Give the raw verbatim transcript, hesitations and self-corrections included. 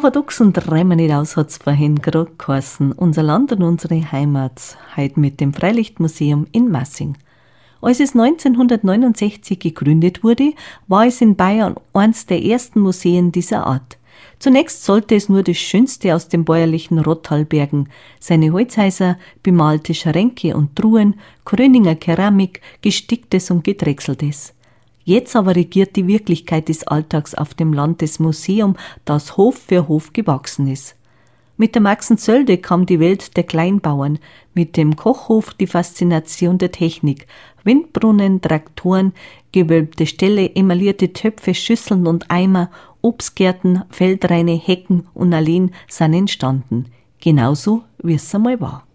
Paradox und Räumen nicht aus hat's vorhin gerade geheißen. Unser Land und unsere Heimat, heute mit dem Freilichtmuseum in Massing. Als es neunzehnhundertneunundsechzig gegründet wurde, war es in Bayern eines der ersten Museen dieser Art. Zunächst sollte es nur das Schönste aus dem bäuerlichen Rottal bergen, seine Holzhäuser, bemalte Schränke und Truhen, Kröninger Keramik, Gesticktes und Gedrechseltes. Jetzt aber regiert die Wirklichkeit des Alltags auf dem Land das Museum, das Hof für Hof gewachsen ist. Mit der Maxenzölde kam die Welt der Kleinbauern, mit dem Kochhof die Faszination der Technik. Windbrunnen, Traktoren, gewölbte Ställe, emaillierte Töpfe, Schüsseln und Eimer, Obstgärten, Feldreine, Hecken und Alleen sind entstanden. Genauso wie es einmal war.